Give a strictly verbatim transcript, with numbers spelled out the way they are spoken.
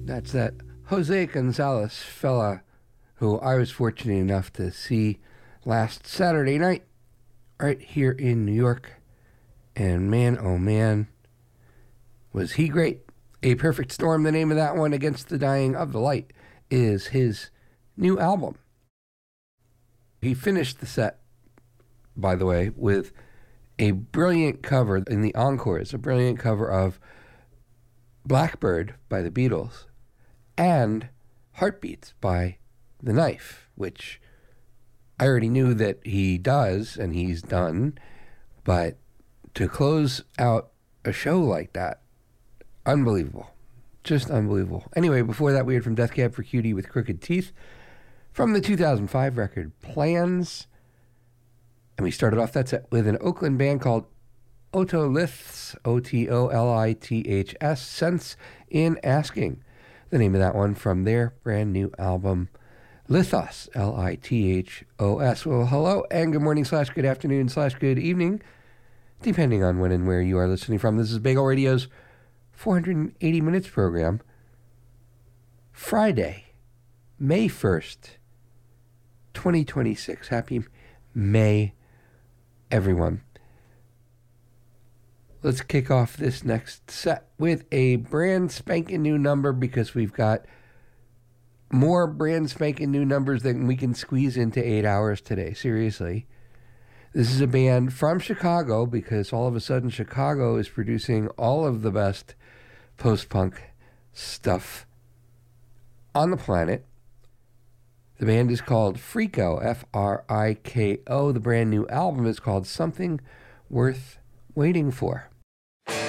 That's that Jose Gonzalez fella who I was fortunate enough to see last Saturday night right here in New York. And man, oh man, was he great. A Perfect Storm, the name of that one, Against the Dying of the Light, is his new album. He finished the set, by the way, with a brilliant cover in the encores, a brilliant cover of Blackbird by the Beatles and Heartbeats by The Knife, which I already knew that he does and he's done, but to close out a show like that, unbelievable. Just unbelievable. Anyway, before that, we heard from Death Cab for Cutie with Crooked Teeth from the two thousand five record Plans. And we started off that set with an Oakland band called Otoliths, O T O L I T H S, Sense in Asking. The name of that one from their brand new album, Lithos, L I T H O S. Well, hello and good morning slash good afternoon slash good evening, depending on when and where you are listening from. This is Bagel Radio's four hundred eighty minutes program, Friday, May first, twenty twenty-six. Happy May, everyone. Let's kick off this next set with a brand spanking new number because we've got more brand spanking new numbers than we can squeeze into eight hours today. Seriously. This is a band from Chicago because all of a sudden Chicago is producing all of the best post-punk stuff on the planet. The band is called Friko, F R I K O. The brand new album is called Something Worth Waiting For.